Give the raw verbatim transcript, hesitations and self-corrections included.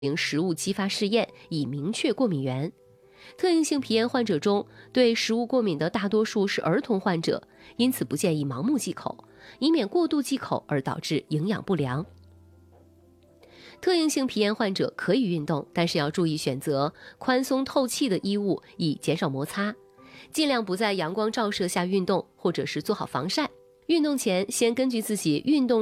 行食物激发试验，以明确过敏源。特应性皮炎患者中，对食物过敏的大多数是儿童患者，因此不建议盲目忌口，以免过度忌口而导致营养不良。特应性皮炎患者可以运动，但是要注意选择宽松透气的衣物，以减少摩擦。尽量不在阳光照射下运动，或者是做好防晒。运动前先根据自己运动